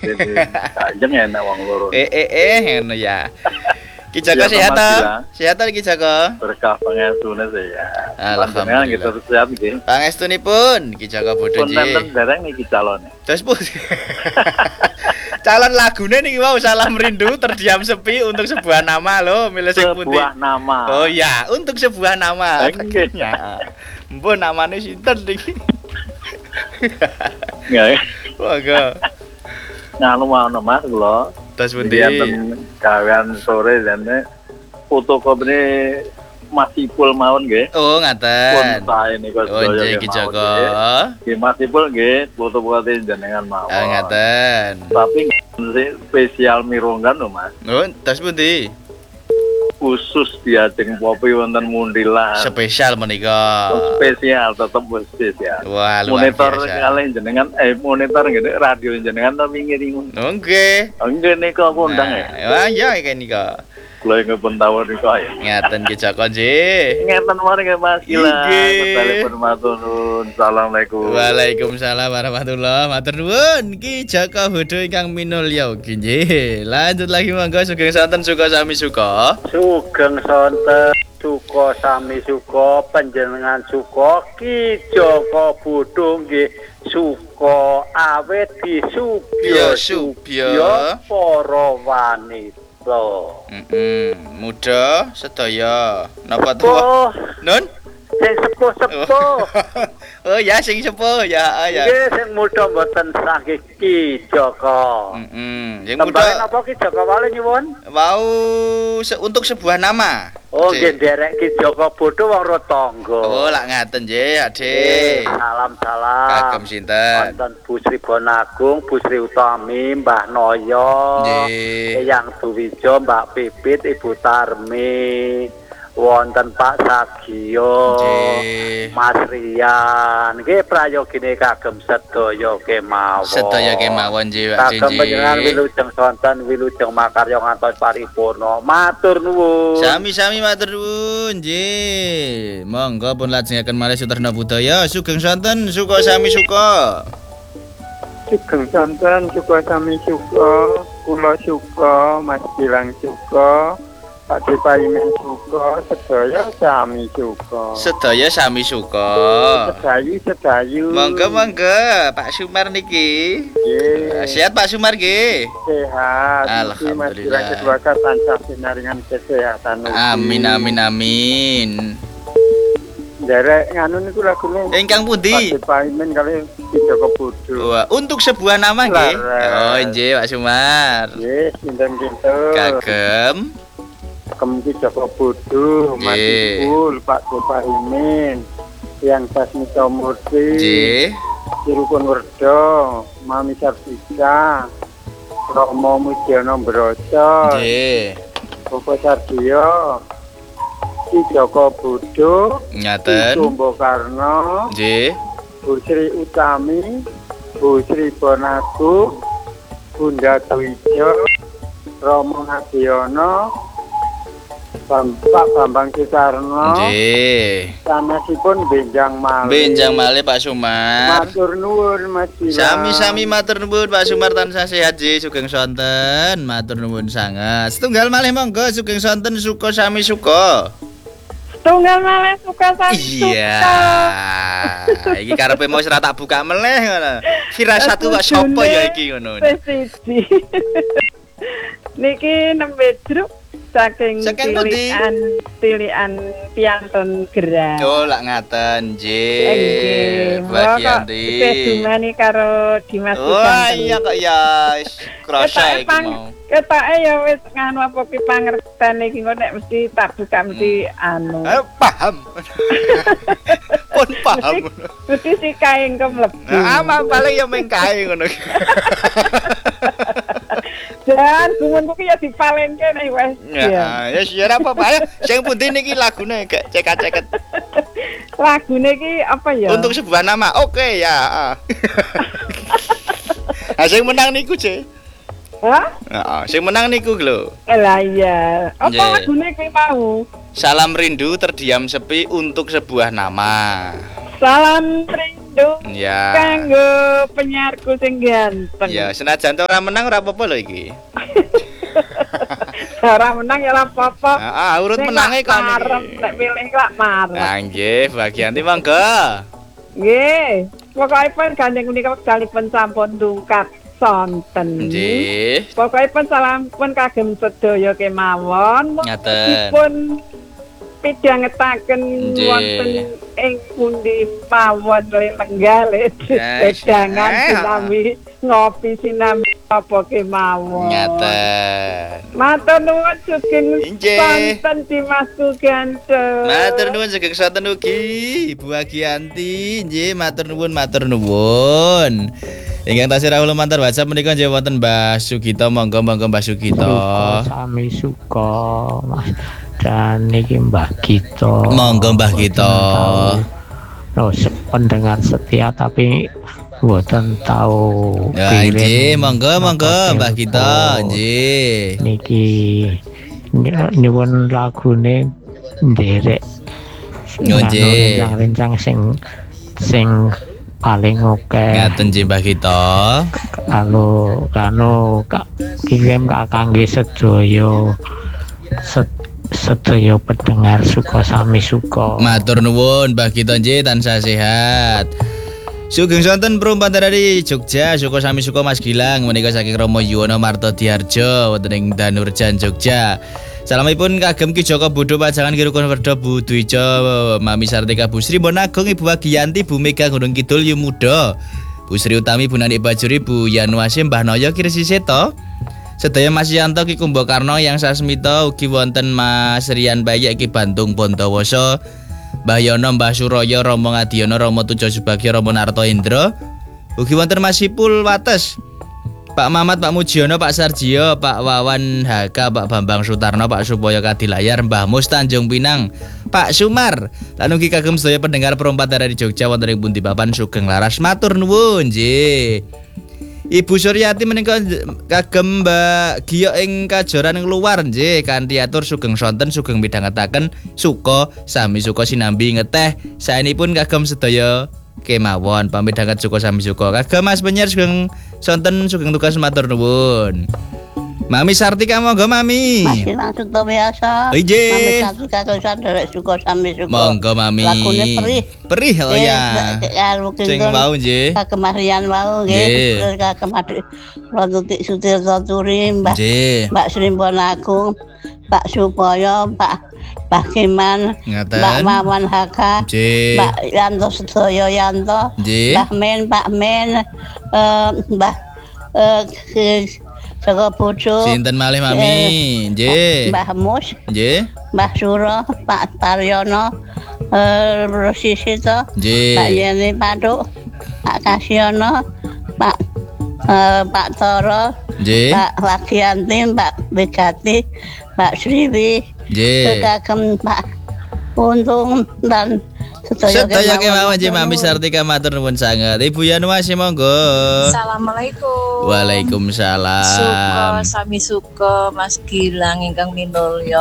Kanjeng enak wong loro. Ngono ya. Ki Joko sehat ta? Sehat ta Ki Joko? Berkah pangestune sehat. Alhamdulillah. Kita sehat nggih. Pangestunipun Ki Joko Bodho nggih. Punten dereng niki calone. Terus pun calon lagune niki mau Salam Rindu terdiam sepi untuk sebuah nama lho, milih sing pundi? Sebuah nama. Oh ya, untuk sebuah nama. Nggih. Mpun namane sinten niki? Nggih. Monggo. Nganu mau Mas kula. Terus pundi? Gawean sore dene fotokopi Mas Ipul mawon nggih. Oh, ngaten. Pun sae niku Oh, nggih Ki Joko. Nggih Mas Ipul nggih foto-foto jenengan mawon. Ngaten. Tapi spesial mironggan lho Mas. Oh, terus pundi? Khusus diajeng Popi wonten Mundilan. Spesial menika. Spesial tetep spesial. Wah, luar monitor biasa. kalih jenengan monitor ngene radio jenengan ta wingi-wingi. Nggih. Nggih niku aku undang ya. Wah, iya iki nika. Kula ngepun tawur niku ae. Ngaten Ki Joko nggih. Ngeten mari nggih Mas Gila. Nggih. Telepon matur nuwun. Assalamualaikum. Waalaikumsalam warahmatullahi matur nuwun Ki Joko Bodho ingkang minulya ugi nggih. Lanjut lagi monggo sugeng sonten suka sami suka. Sugeng sonten suka sami suka panjenengan suka Ki Joko Bodho nggih suka awet disubya subya para wanita. Muda sedaya napa tuwa? Oh, Nun? sing sepuh-sepuh. Oh ya sing sepuh ya ya. Nggih sing muda mboten saking Ki Joko. Sing Tembakan muda apa Ki Joko wale nyuwun? mau untuk sebuah nama. Oh, nggih nderek Ki Joko Bodho wong Rotangga. Oh, lak ngaten nggih, Adik. Salam-salam. Kagem sinten? Wonten Bu Sri Bonagung, Bu Sri Utami, Mbah Noyo, Nggih. Eyang Suwijo, Mbak Pipit, Ibu Tarmi, wonten Pak Sagio, Nggih. Mas Rian. Nggih prayogine kagem sedaya kemawon. Sedaya kemawon nggih, Pak Kagem panjenengan Jinji. wilujeng sonten, wilujeng makarya ngantos paripurna. Matur nuwun. Sami-sami matur nuwun nggih. Monggo pun lajengaken malih Sutarna Budaya sugeng sonten suka sami suka. Sugeng sonten suka sami suka, kula suka, Mas Gilang suka, Pak Depaimen suka, sedaya sami suka. Sedaya sami suka. Sedayu. Monggo Pak Sumar niki. Nggih. Sehat Pak Sumar nggih. Sehat. Alhamdulillah. Mas Gilang kedua tansah pinaringan kesehatan. Amin. Derek nganu niku lagune Ingkang pundi? Pak Depaimen kali Ki Joko Bodho. Wah, untuk sebuah nama nggih. Laras. Oh, nggih Pak Sumar. Nggih, sinten-sinten. Kagem. Ki Joko Bodho, Mas Nggih. Ipul, Pak Depaimen, yang Sasmita Murti, Nggih. Sirukun Werdo, Mami Sartika, Romo Mujiono Broco, Nggih. Koko Sardio, Ki Joko Bodho, Ki Ngaten. Tumbo Karno, Nggih. Bu Sri Utami, Bu Sri Bonagung, Bunda Twijo, Romo Nabiono, Pak Bambang Soekarno, Nggih. sanesipun benjang malih. Benjang malih Pak Sumar. Matur nuwun Mas Gilang. Sami-sami matur nuwun Pak Sumar tansah sehat nggih sugeng sonten. Matur nuwun sangat. Setunggal malih monggo sugeng sonten suka sami suka. Tunggal malih suka sami Iya. suka. Iki karepe mau ora tak buka meneh ngono. Firasatku kok sapa ya iki ngono. Wis siji. Niki nembe druk saking Saking pundi? tilian piantun gerah. Oh, lak ngaten nggih. Nggih. Bagianti. Dumani karo Dimas Wah, Susanto. iya kok ya krasa iki mau. Ketake ya wis nganu apa ki pangerten iki engko nek mesti tak buka mesti anu. Paham. Pun paham. Mesti sikae engko mlebu. Ama paling ya mengkae ngono. Dan gumunku ki ya dipalenke nek wis. Ya, ya ora apa-apa ya. Sing pundi niki lagune gak ceket-ceket. Lagune ki apa ya? Untuk sebuah nama. Oke ya. Sing menang niku, Ce. Hah? Heeh, sing menang niku lho. Lah iya. Apa Nggih. lagune kuwi mau? Salam rindu terdiam sepi untuk sebuah nama. Salam rindu kado Ya. kanggo penyiarku sing ganteng. Ya, senajan to ora menang ora apa-apa lho iki. Ora menang ya ora apa-apa. Urut Nek menange lak kon marem, iki. nek pilih lak marem. Nah, nggih, Bagianti monggo. Nggih, pokokipun gandeng menika wektalipun sampun ndungkat sonten. Nggih. Pokokipun salampun kagem sedaya kemawon. Ngaten. Pun pidhangetaken Nggih. wonten ing pundi mawon lenggah wedangan sinambi ngopi sinambi apa kemawon. Ngaten. Matur nuwun sugeng Nggih. sonten Dimasku ganteng. Matur nuwun sugeng sonten ugi Ibu Agianti. Nggih, matur nuwun, matur nuwun. Ingkang tasih rawuh lumantar WhatsApp menika nggih wonten Mbah Sugito, monggo Mbah Sugito. Sami suka Mas dan niki Mbah Gito. Monggo Mbah Gito. Loh, pendengar setia tapi mboten tahu. Ya nggih, monggo Mbah Gito, nggih. Niki nyuwun lagune nderek. Nggih. Rencang sing paling oke. Ngaten nggih Mbah Gito. Kanu kirim kangge sedaya pendengar suka sami suka. Matur nuwun Mbah Gito nggih tansah sehat. Sugeng sonten perumpan dari Jogja, syukur sami suka Mas Gilang menika saking Romo Yuwono Marto Diharjo wonten ing Danurjan Jogja. Salamipun kagem Ki Joko Bodo Pajangan Ki Rukun Werda Bu Dwijo Mami Sartika Bu Sri Bonagung Ibu Agiyanti Bu Mega Gunung Kidul Yumuda Bu Sri Utami Bu Nani Bajuri Bu Yanuasim Mbah Noyo Kirsi Seto sedaya Mas Yanto Ki Kumbakarna yang sasmita ugi wonten Mas Rian Bayak Ki Bantung Bondowoso Mbah Yono Mbah Suraya Romo Ngadiono Romo Tujo Subagio Romo Narto Indra ugi wonten Mas Sipul Wates Pak Mamat, Pak Mujiono, Pak Sarjio, Pak Wawan Haka, Pak Bambang Sutarno, Pak Supoyo Kadilayar, Mbah Mus Tanjung Pinang, Pak Sumar. Lan ugi kagem sedaya pendengar perompat dari Jogja wonten ing pundi papan sugeng laras matur nuwun nggih. Ibu Suryati menika kagem Mbak Gio ing kajoran ing luar nggih kanthi atur sugeng sonten sugeng midhangetaken suka sami suka sinambi ngeteh saenipun kagem sedaya kemawon pamit dhanget suka sami suka kagem Mas Penyer sugeng sonten sugeng tugas matur nuwun. Mami Sartika monggo Mami. Masih langsung to biasa. Nggih. Mami Sartika terus derek suka sami suka. Monggo Mami. Lagune perih. Perih oh ya. Sing mau nggih. Kemarian mau Nggih. nggih. Kemari Rodutik Sutirta Turi Mbak Nggih. Mbak Sri Bonagung, Pak Supoyo, Pak Kiman, Ngaten. Mbak Mawan Haka, Nggih. Mbak Yanto Sedoyo Yanto, Nggih. Pak Men, Mbak Joko Bojo, Sinten malih Mami? Nggih. Mbah Mus, Nggih. Mbah Suro, Pak Taryono, Rosisito, Nggih. Pak Yeni Paduk, Pak Kasyono, Pak Toro, Nggih. Pak Wagianti, Pak Begati, Pak Sriwi, Nggih. kagem Pak Untung dan Sedaya kemawon nggih Mami Sartika matur nuwun sanget. Ibu Yanuasi monggo. Assalamualaikum. Waalaikumsalam. Suka sami suka Mas Gilang ingkang minulya.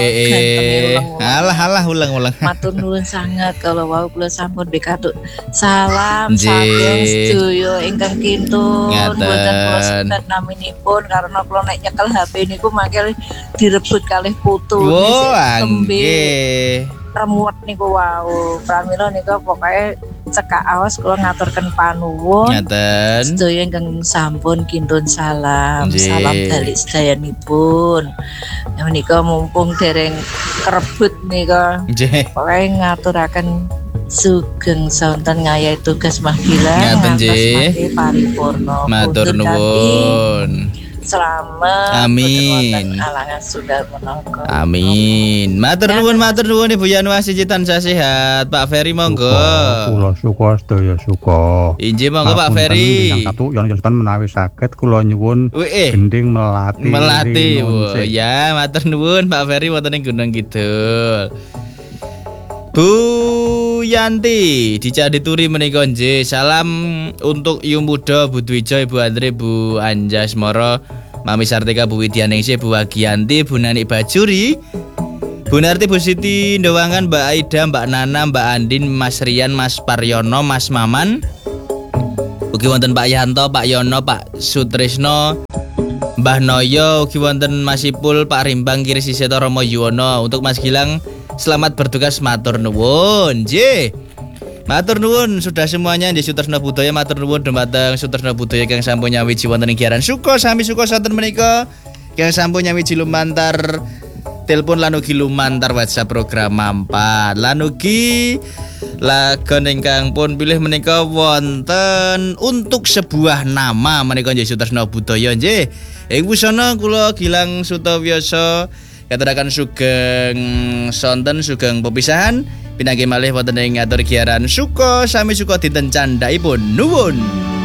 Alah ulang. Matur nuwun sangat kalau wau kula sampun bekatuk salam Nggih. saking sedaya ingkang kintun Ngaten. mboten kula sinten naminipun karena kula nek nyekel HP niku mangke direbut kalih putu Wo, tembe nggih. remuat niku wau. Pramila niku pokoke cekak awas kula ngaturken panuwun. Ngaten. Sedaya ingkang sampun kintun salam. Nggih. Salam balik sedayanipun. Menika mumpung dereng kerebut nika. Nggih. Pokoke ngaturaken sugeng sonten ngayahi tugas Mas Gilang. Ngaten, ngantos nggih. mangke paripurna. Matur Punten kanthi nuwun. Selamat. Amin. boten wonten alangan sudah menangka. Amin. Matur nuwun Ibu Yanuasi jitan sehat. Pak Ferry monggo. Kula suka sedaya suka. Injih monggo Pak Ferry. Yang satu yang sampean menawi saged kula nyuwun Wih, gending melati. Melati. Rinun Wo, sih. ya matur nuwun Pak Ferry wonten ing Gunung Kidul. Bu Yanti dicari turi menika nggih. Salam untuk Yumuda, Bu Dwijo, Ibu Andre, Bu Anjas Moro, Mami Sartika, Bu Widyaningsih, Bu Agiyanti, Bu Nani Bajuri, Bu Narti, Bu Siti, Ndewangan, Mbak Aida, Mbak Nana, Mbak Andin, Mas Rian, Mas Paryono, Mas Maman. Ugi wonten Pak Yanto, Pak Yono, Pak Sutrisno, Mbah Noyo, ugi wonten Mas Ipul, Pak Rimbang, Kiri Siseto, Romo Yuwono. Untuk Mas Gilang, selamat bertugas, matur nuwun. Nggih. Matur nuwun sudah semuanya di Sutresna Budaya, matur nuwun dumateng Sutresna Budaya kang sampun nyawiji wonten ing giaran Suko sami Suko saten menika kang sampun nyawiji lumantar telepon lan ugi lumantar WhatsApp program mampat. Lan ugi lagon ingkang pun pilih menika wonten untuk sebuah nama menika nggih Sutresna Budaya nggih. Ing wusana kula Gilang Sutawyasa katuraken sugeng sonten sugeng pepisahan pinanggi malih wonten ing ngatur giaran Suko sami Suko dinten candhaipun nuwun.